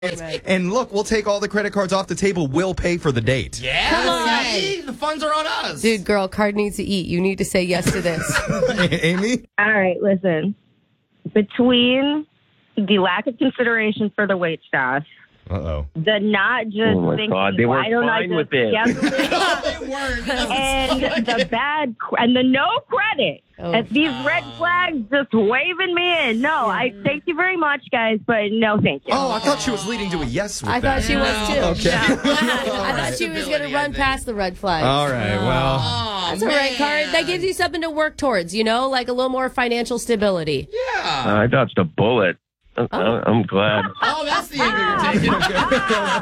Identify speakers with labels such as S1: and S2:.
S1: Right.
S2: And look, we'll take all the credit cards off the table. We'll pay for the date.
S3: Yeah,
S1: Come on.
S3: see? The funds are on us.
S1: Dude, girl, card needs to eat. You need to say yes to this.
S2: Amy?
S4: All right, listen. Between the lack of consideration for the wait staff,
S2: Uh-oh.
S4: the not just
S5: Oh my
S4: thinking,
S5: God, they were
S4: why don't I
S5: fine
S4: just
S5: with it.
S4: schedule it?
S3: They weren't.
S4: And the bad and the no credit.
S1: Oh.
S4: And these red flags just waving me in. No, I thank you very much, guys, but no, thank you.
S2: Oh, I thought she was leading to a yes with
S1: I
S2: that.
S1: thought she was too.
S2: Okay.
S1: I thought she was going to run past the red flags.
S2: All right, well.
S3: Oh,
S1: That's a red card. That gives you something to work towards, you know, like a little more financial stability.
S3: Yeah.
S5: I dodged a bullet. I'm glad.
S3: Oh, that's the angle you're taking.